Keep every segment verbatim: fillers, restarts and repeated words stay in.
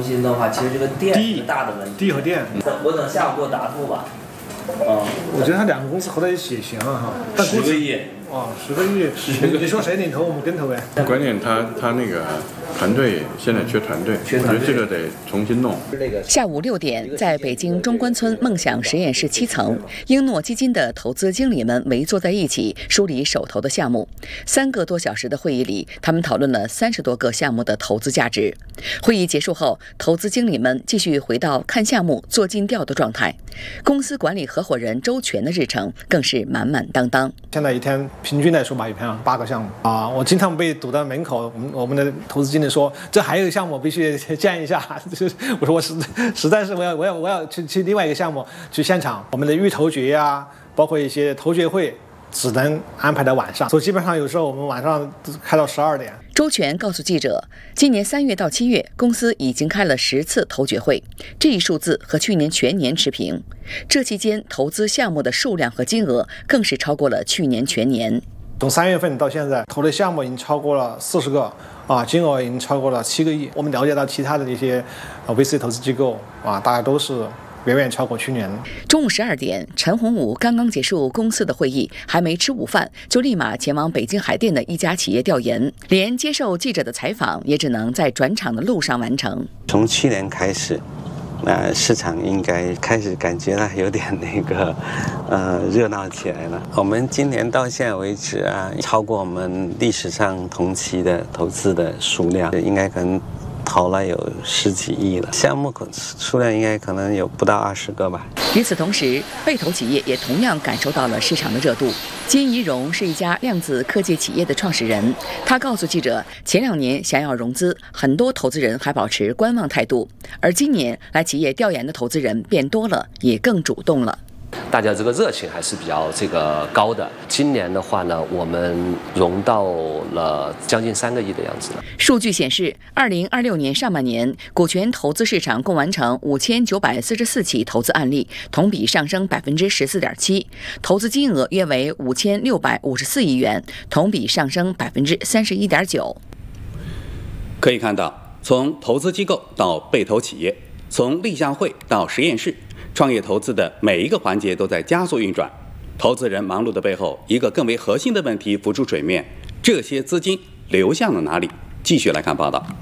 心的话，其实这个电是个大的问题。 地和电， 我等下午给我答复吧。嗯， 我觉得他两个公司合在一起也行啊哈。 十个亿。 哦，十个亿，你你说谁领头，我们跟投呗。 关键他他那个团队现在缺团队，我觉得这个得重新弄。 下午六点，在北京中关村梦想实验室七层，英诺基金的投资经理们围坐在一起，梳理手头的项目。三个多小时的会议里，他们讨论了三十多个项目的投资价值。会议结束后，投资经理们继续回到看项目、做尽调的状态。公司管理合伙人周全的日程更是满满当当。 现在一天平均来说吧，一天八个项目啊，我经常被堵在门口。我们我们的投资经理说，这还有一个项目必须见一下。我说我实实在是我要我要我要去去另外一个项目去现场。我们的预投决呀，包括一些投决会，只能安排在晚上，所以基本上有时候我们晚上开到十二点。 周全告诉记者，今年三月到七月，公司已经开了十次投决会，这一数字和去年全年持平。这期间投资项目的数量和金额更是超过了去年全年。 从三月份到现在，投的项目已经超过了四十个啊，金额已经超过了七个亿。我们了解到其他的一些啊 V C 投资机构啊，大家都是远远超过去年。 中午十二点，陈洪武刚刚结束公司的会议，还没吃午饭，就立马前往北京海淀的一家企业调研，连接受记者的采访也只能在转场的路上完成。 从去年开始，呃，市场应该开始感觉到有点那个，呃，热闹起来了。我们今年到现在为止啊，超过我们历史上同期的投资的数量，应该可能投了有十几亿了，项目数量应该可能有不到二十个吧。 与此同时，被投企业也同样感受到了市场的热度。金怡荣是一家量子科技企业的创始人，他告诉记者，前两年想要融资，很多投资人还保持观望态度，而今年来企业调研的投资人变多了，也更主动了。 大家这个热情还是比较这个高的。今年的话呢，我们融到了将近三个亿的样子了。 数据显示，二零二六年上半年，股权投资市场共完成五千九百四十四起投资案例，同比上升百分之十四点七，投资金额约为五千六百五十四亿元，同比上升百分之三十一点九。 可以看到，从投资机构到被投企业，从立项会到实验室，创业投资的每一个环节都在加速运转。投资人忙碌的背后，一个更为核心的问题浮出水面：这些资金流向了哪里？继续来看报道。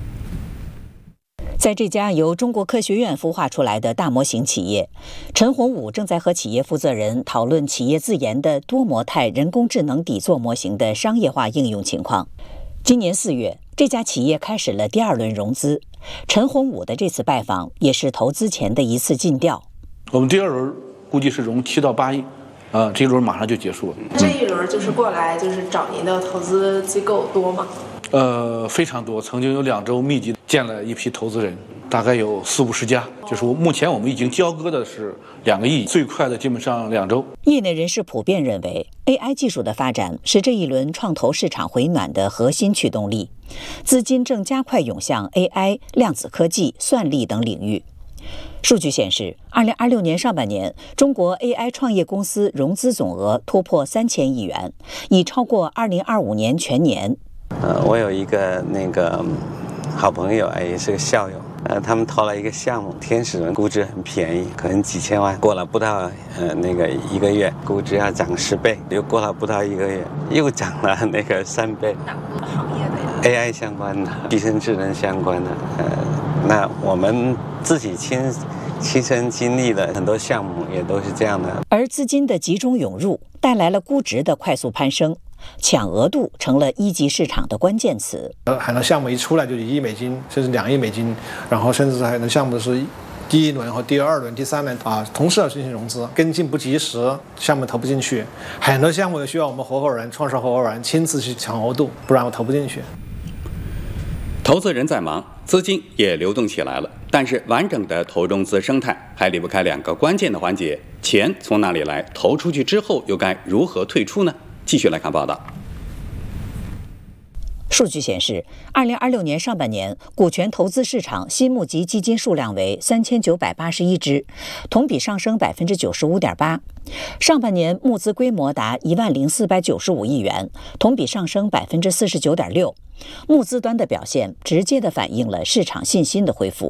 在这家由中国科学院孵化出来的大模型企业，陈洪武正在和企业负责人讨论企业自研的多模态人工智能底座模型的商业化应用情况。今年四月，这家企业开始了第二轮融资。陈洪武的这次拜访也是投资前的一次尽调。 我们第二轮估计是融七到八亿，啊，这一轮马上就结束了。 这一轮就是过来就是找您的投资机构多吗？ 呃，非常多，曾经有两周密集见了一批投资人，大概有四五十家。就是目前我们已经交割的是两个亿，最快的基本上两周。 业内人士普遍认为 ，A I 技术的发展是这一轮创投市场回暖的核心驱动力，资金正加快涌向 A I、量子科技、算力等领域。数据显示，二零二六年上半年，中国 A I 创业公司融资总额突破三千亿元，已超过二零二五年全年。 呃，我有一个那个好朋友，哎，也是个校友，呃，他们投了一个项目，天使轮，估值很便宜，可能几千万，过了不到呃那个一个月，估值要涨十倍，又过了不到一个月，又涨了那个三倍。 哪个行业的呀 ？A I 相关的，集成智能相关的，呃，那我们自己亲亲身经历的很多项目也都是这样的。 而资金的集中涌入，带来了估值的快速攀升。抢额度成了一级市场的关键词。 呃，很多项目一出来就一亿美金，甚至两亿美金，然后甚至还有项目是第一轮和第二轮、第三轮啊，同时要进行融资，跟进不及时，项目投不进去。很多项目也需要我们合伙人、创始合伙人亲自去抢额度，不然我投不进去。 投资人在忙，资金也流动起来了，但是完整的投融资生态还离不开两个关键的环节：钱从哪里来，投出去之后又该如何退出呢？继续来看报道。 数据显示，二零二六年上半年，股权投资市场新募集基金数量为三千九百八十一只，同比上升百分之九十五点八。上半年募资规模达一万零四百九十五亿元，同比上升百分之四十九点六。募资端的表现直接地反映了市场信心的恢复。